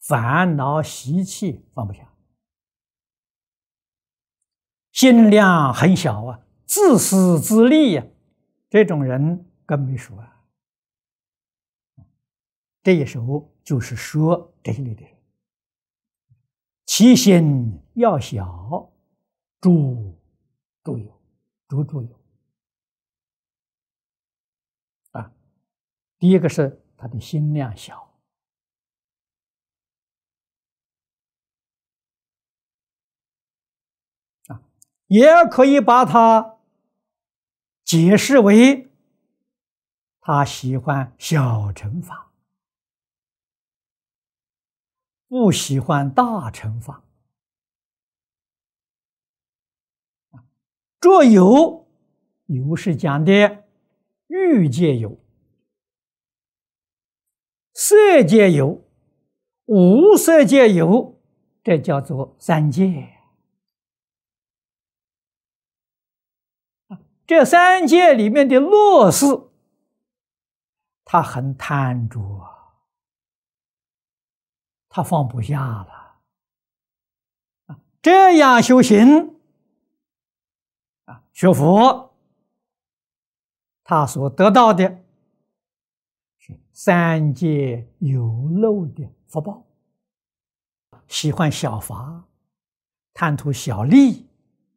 烦恼习气放不下，心量很小啊，自私自利呀，这种人更没说啊。这一首就是说这一类的人，其心要小，诸有，诸有啊。第一个是他的心量小。也可以把它解释为他喜欢小乘法，不喜欢大乘法。这有是讲的欲界有、色界有、无色界有，这叫做三界。这三界里面的乐事，他很贪着，他放不下了。这样修行学佛，他所得到的是三界有漏的福报。喜欢小法，贪图小利，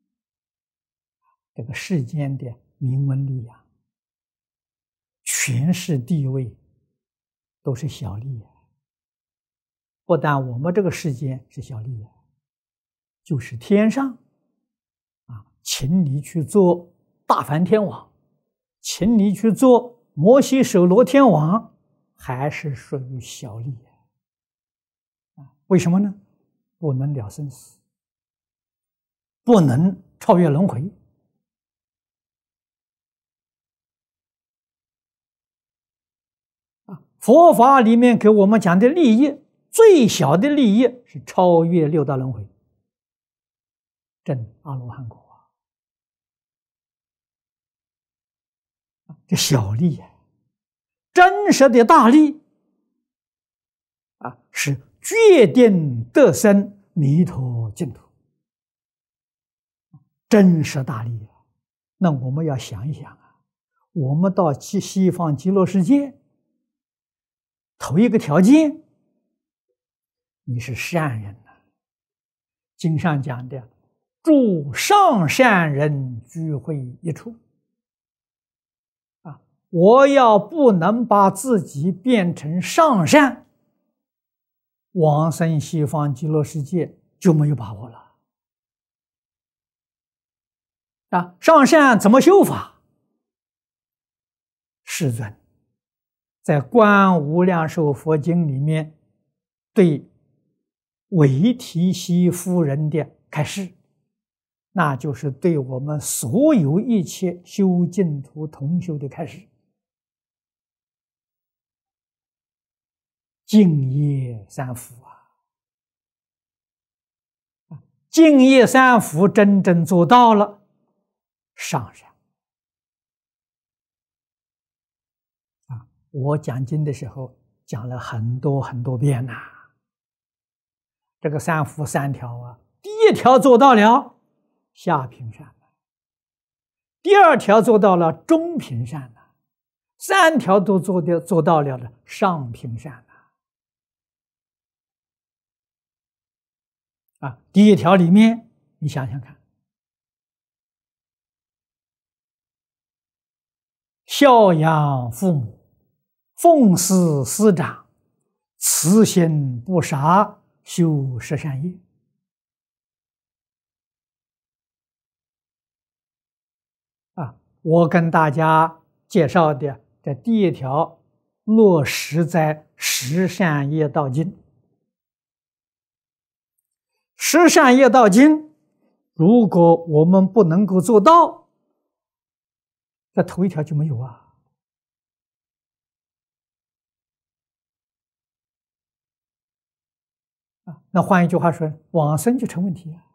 这个世间的名闻利养、权势地位都是小利啊。不但我们这个世间是小利啊，就是天上请你去做大梵天王，请你去做摩西首罗天王，还是属于小利为什么呢？不能了生死，不能超越轮回。佛法里面给我们讲的利益，最小的利益是超越六道轮回，证阿罗汉果这小利真实的大利是决定得生弥陀净土，真实大利那我们要想一想我们到西方极乐世界，头一个条件，你是善人经上讲的，诸上善人聚会一处我要不能把自己变成上善，往生西方极乐世界就没有把握了上善怎么修法？世尊在《观无量寿佛经》里面对韦提希夫人的开示，那就是对我们所有一切修净土同修的开示。净业三福净业三福真正做到了上善我讲经的时候讲了很多很多遍这个三福三条第一条做到了下品善第二条做到了中品善三条都做到了上品善第一条里面你想想看，孝养父母，奉事师长，慈心不杀，修十善业我跟大家介绍的这第一条落实在十善业道经。十善业道经如果我们不能够做到，这头一条就没有那换一句话说，往生就成问题